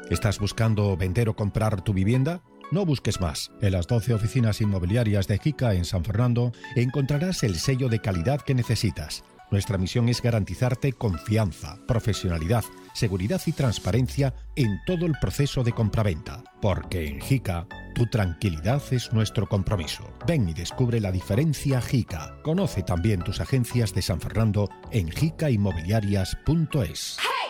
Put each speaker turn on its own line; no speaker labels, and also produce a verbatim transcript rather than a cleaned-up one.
¿Estás buscando vender o comprar tu vivienda? No busques más. En las doce oficinas inmobiliarias de Jica en San Fernando encontrarás el sello de calidad que necesitas. Nuestra misión es garantizarte confianza, profesionalidad, seguridad y transparencia en todo el proceso de compraventa. Porque en Jica, tu tranquilidad es nuestro compromiso. Ven y descubre la diferencia Jica. Conoce también tus agencias de San Fernando en jica inmobiliarias punto es.